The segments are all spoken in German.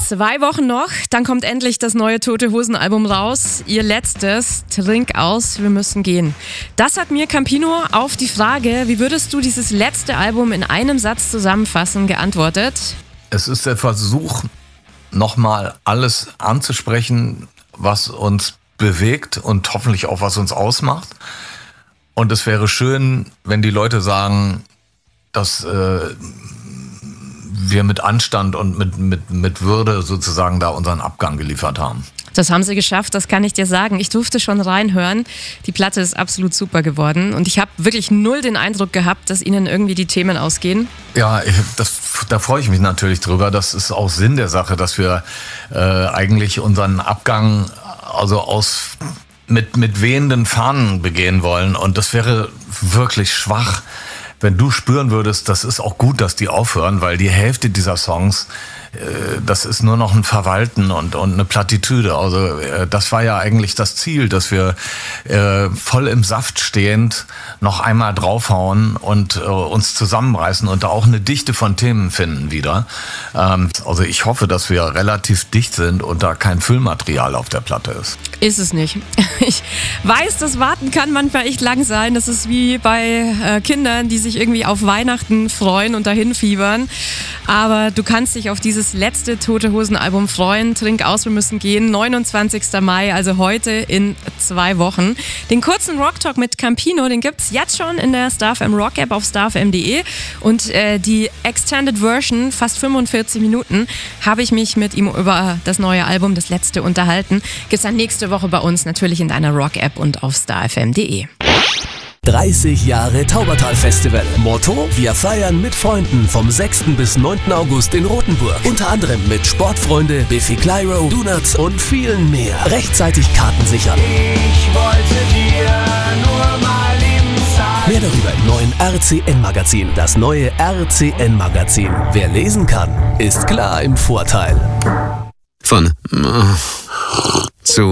2 Wochen noch, dann kommt endlich das neue Tote Hosen Album raus. Ihr letztes, Trink aus, wir müssen gehen. Das hat mir Campino auf die Frage, wie würdest du dieses letzte Album in einem Satz zusammenfassen, geantwortet. Es ist der Versuch, nochmal alles anzusprechen, was uns bewegt und hoffentlich auch was uns ausmacht. Und es wäre schön, wenn die Leute sagen, dass wir mit Anstand und mit Würde sozusagen da unseren Abgang geliefert haben. Das haben sie geschafft, das kann ich dir sagen. Ich durfte schon reinhören. Die Platte ist absolut super geworden. Und ich habe wirklich null den Eindruck gehabt, dass ihnen irgendwie die Themen ausgehen. Ja, da freue ich mich natürlich drüber. Das ist auch Sinn der Sache, dass wir eigentlich unseren Abgang mit wehenden Fahnen begehen wollen. Und das wäre wirklich schwach, wenn du spüren würdest, das ist auch gut, dass die aufhören, weil die Hälfte dieser Songs, das ist nur noch ein Verwalten und eine Plattitüde. Also das war ja eigentlich das Ziel, dass wir voll im Saft stehend noch einmal draufhauen und uns zusammenreißen und da auch eine Dichte von Themen finden wieder. Also ich hoffe, dass wir relativ dicht sind und da kein Füllmaterial auf der Platte ist. Ist es nicht. Ich weiß, das Warten kann manchmal echt lang sein. Das ist wie bei Kindern, die sich irgendwie auf Weihnachten freuen und dahin fiebern. Aber du kannst dich auf dieses letzte Tote Hosen Album freuen. Trink aus, wir müssen gehen. 29. Mai, also heute in 2 Wochen. Den kurzen Rocktalk mit Campino, den gibt's jetzt schon in der StarFM Rock App auf starfm.de. Und die Extended Version, fast 45 Minuten, habe ich mich mit ihm über das neue Album, das letzte, unterhalten. Gibt's dann nächste Woche bei uns natürlich in deiner Rock App und auf starfm.de. 30 Jahre Taubertal Festival. Motto: Wir feiern mit Freunden vom 6. bis 9. August in Rothenburg. Unter anderem mit Sportfreunde, Biffy Clyro, Donuts und vielen mehr. Rechtzeitig Karten sichern. Ich wollte dir nur mal eben sagen. Mehr darüber im neuen RCN-Magazin. Das neue RCN-Magazin. Wer lesen kann, ist klar im Vorteil. Von zu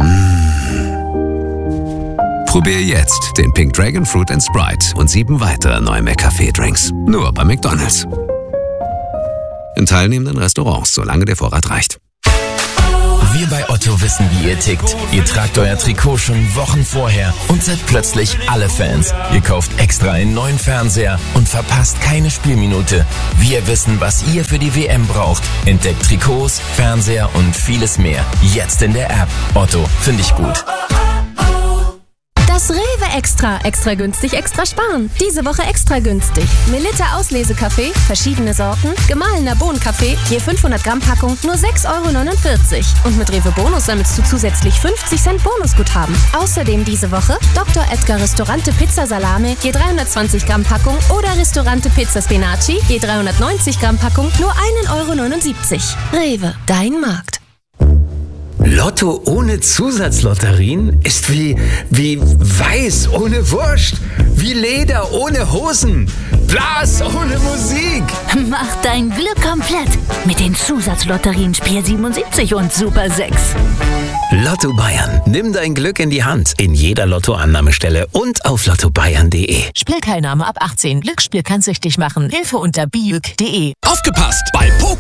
Probier jetzt den Pink Dragon Fruit & Sprite und 7 weitere neue McCafé-Drinks. Nur bei McDonald's. In teilnehmenden Restaurants, solange der Vorrat reicht. Wir bei Otto wissen, wie ihr tickt. Ihr tragt euer Trikot schon Wochen vorher und seid plötzlich alle Fans. Ihr kauft extra einen neuen Fernseher und verpasst keine Spielminute. Wir wissen, was ihr für die WM braucht. Entdeckt Trikots, Fernseher und vieles mehr. Jetzt in der App. Otto, finde ich gut. Das Rewe Extra. Extra günstig, extra sparen. Diese Woche extra günstig. Melitta Auslesekaffee, verschiedene Sorten, gemahlener Bohnenkaffee, je 500 Gramm Packung, nur 6,49 €. Und mit Rewe Bonus sammelst du zusätzlich 50 Cent Bonusguthaben. Außerdem diese Woche Dr. Edgar Ristorante Pizza Salame, je 320 Gramm Packung oder Ristorante Pizza Spinaci, je 390 Gramm Packung, nur 1,79 €. Rewe, dein Markt. Lotto ohne Zusatzlotterien ist wie Weiß ohne Wurst, wie Leder ohne Hosen, Blas ohne Musik. Mach dein Glück komplett mit den Zusatzlotterien Spiel 77 und Super 6. Lotto Bayern. Nimm dein Glück in die Hand. In jeder Lottoannahmestelle und auf lottobayern.de. Spielteilnahme ab 18. Glücksspiel kann süchtig machen. Hilfe unter biuk.de. Aufgepasst! Bei Poco